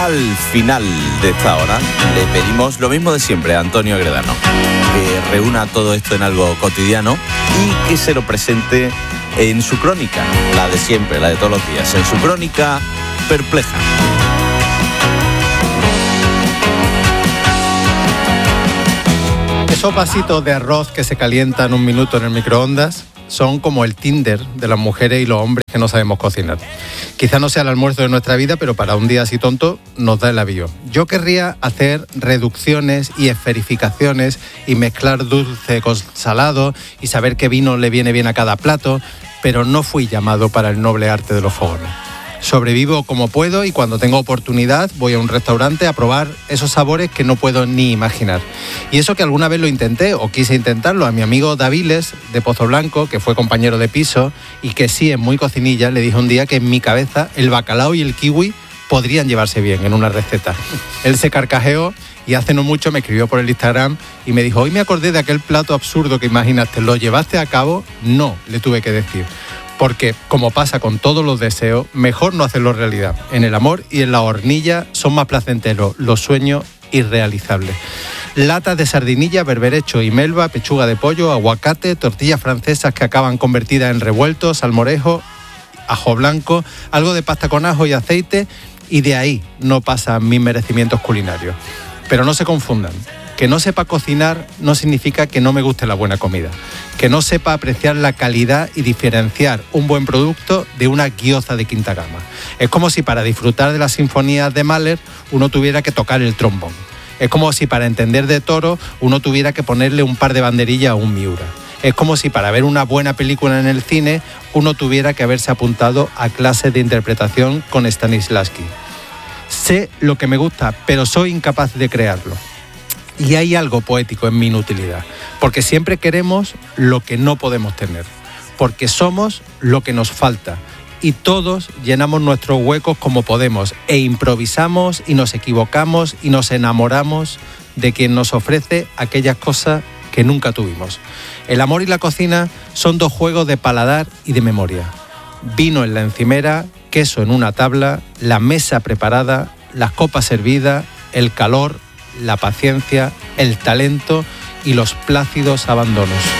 al final de esta hora le pedimos lo mismo de siempre a Antonio Agredano, que reúna todo esto en algo cotidiano y que se lo presente en su crónica, la de siempre, la de todos los días, en su crónica perpleja. Esos vasitos de arroz que se calientan un minuto en el microondas son como el Tinder de las mujeres y los hombres que no sabemos cocinar. Quizá no sea el almuerzo de nuestra vida, pero para un día así tonto nos da el avión. Yo querría hacer reducciones y esferificaciones y mezclar dulce con salado y saber qué vino le viene bien a cada plato, pero no fui llamado para el noble arte de los fogones. Sobrevivo como puedo y cuando tengo oportunidad voy a un restaurante a probar esos sabores que no puedo ni imaginar. Y eso que alguna vez lo intenté o quise intentarlo a mi amigo Daviles de Pozoblanco, que fue compañero de piso y que sí es muy cocinilla, le dije un día que en mi cabeza el bacalao y el kiwi podrían llevarse bien en una receta. Él se carcajeó y hace no mucho me escribió por el Instagram y me dijo: hoy me acordé de aquel plato absurdo que imaginaste, ¿lo llevaste a cabo? No, le tuve que decir. Porque, como pasa con todos los deseos, mejor no hacerlo realidad. En el amor y en la hornilla son más placenteros los sueños irrealizables. Latas de sardinilla, berberecho y melva, pechuga de pollo, aguacate, tortillas francesas que acaban convertidas en revueltos, salmorejo, ajo blanco, algo de pasta con ajo y aceite, y de ahí no pasan mis merecimientos culinarios. Pero no se confundan. Que no sepa cocinar no significa que no me guste la buena comida. Que no sepa apreciar la calidad y diferenciar un buen producto de una gyoza de quinta gama. Es como si para disfrutar de las sinfonías de Mahler uno tuviera que tocar el trombón. Es como si para entender de toro uno tuviera que ponerle un par de banderillas a un Miura. Es como si para ver una buena película en el cine uno tuviera que haberse apuntado a clases de interpretación con Stanislavski. Sé lo que me gusta, pero soy incapaz de crearlo. Y hay algo poético en mi inutilidad, porque siempre queremos lo que no podemos tener, porque somos lo que nos falta, y todos llenamos nuestros huecos como podemos, e improvisamos y nos equivocamos y nos enamoramos de quien nos ofrece aquellas cosas que nunca tuvimos. El amor y la cocina son dos juegos de paladar y de memoria. Vino en la encimera, queso en una tabla, la mesa preparada, las copas servidas, el calor, la paciencia, el talento y los plácidos abandonos.